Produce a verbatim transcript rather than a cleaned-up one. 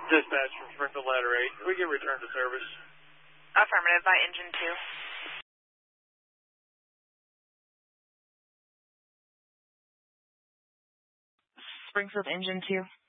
Dispatch from Springfield Ladder eight. We can return to service. Affirmative by engine two. Springfield engine two.